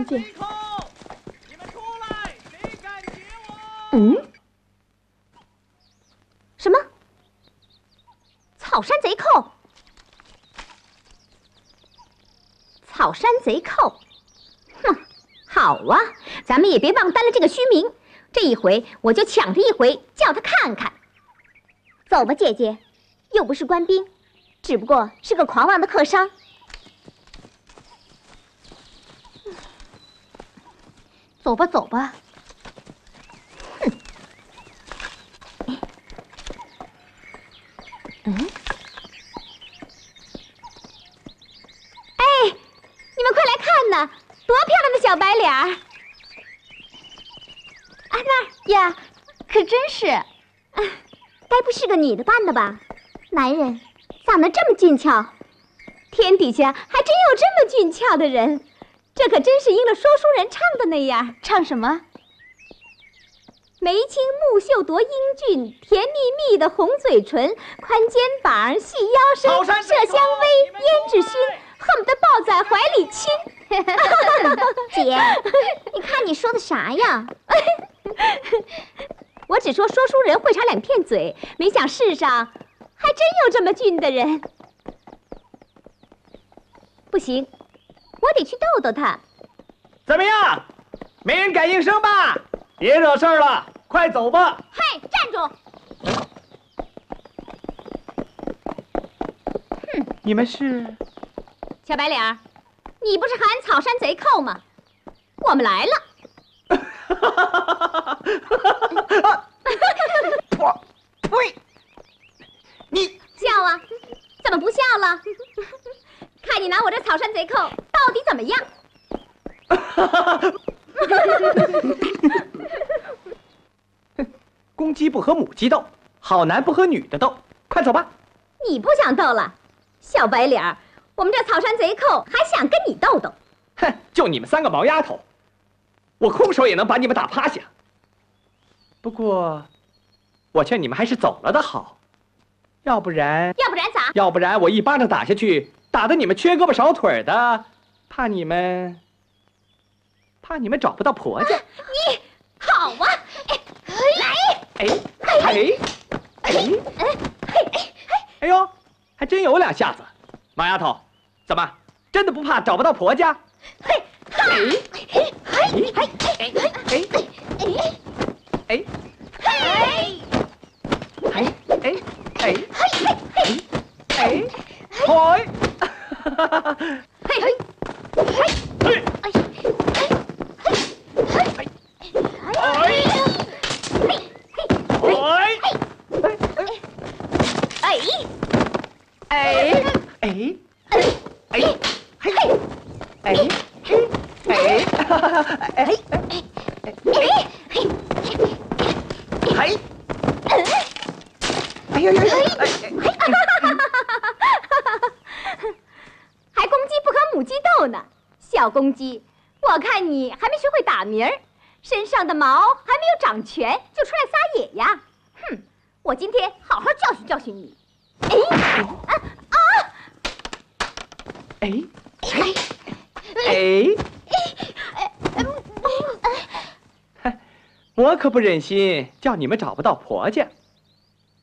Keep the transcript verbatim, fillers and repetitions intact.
见。你们出来，谁敢劫我？嗯？什么？草山贼寇？草山贼寇？哼，好啊，咱们也别忘担了这个虚名。这一回我就抢他一回，叫他看看。走吧，姐姐，又不是官兵，只不过是个狂妄的客商。 走吧，走吧。哼。嗯。哎，你们快来看呐，多漂亮的小白脸儿！啊，那儿呀，可真是，啊，该不是个女的扮的吧？男人长得这么俊俏，天底下还真有这么俊俏的人。 这可真是应了说书人唱的那样。唱什么？眉清目秀多英俊，甜蜜蜜的红嘴唇，宽肩膀，细腰身，麝香微，胭脂熏，恨不得抱在怀里亲。姐，你看你说的啥呀？我只说说书人会插两片嘴，没想世上还真有这么俊的人。不行。 我得去逗逗他。 怎么样？没人敢应声吧？别惹事儿了，快走吧。 嗨，站住！哼， 你们是？ 小白脸儿，你不是喊草山贼寇吗？我们来了。 我呸！你笑啊？怎么不笑了？看你拿我这草山贼寇到底怎么样？ 公鸡不和母鸡斗，好男不和女的斗。快走吧！ 你不想斗了，小白脸儿，我们这草山贼寇还想跟你斗斗。 哼，就你们三个毛丫头，我空手也能把你们打趴下。不过，我劝你们还是走了的好，要不然…… 要不然咋？ 要不然我一巴掌打下去。 打得你们缺胳膊少腿的，怕你们，怕你们找不到婆家。 你好啊！来！ 哎哎哎哎哎呦，还真有两下子。马丫头，怎么真的不怕找不到婆家？ 嘿， 哎哎哎哎哎哎哎哎哎哎哎！ 嗨，哈哈哈！嘿嘿，嘿，嘿，哎，嘿，嘿，哎，嘿，嘿，哎，哎，哎，哎，哎，嘿，哎，哎，哈哈哈！哎，哎，哎，嘿，嘿，哎呦呦呦！哎，嘿，哈哈哈！ 还公鸡不和母鸡斗呢，小公鸡，我看你还没学会打鸣儿，身上的毛还没有长全就出来撒野呀！哼，我今天好好教训教训你。哎啊啊！ 哎哎哎！我可不忍心叫你们找不到婆家。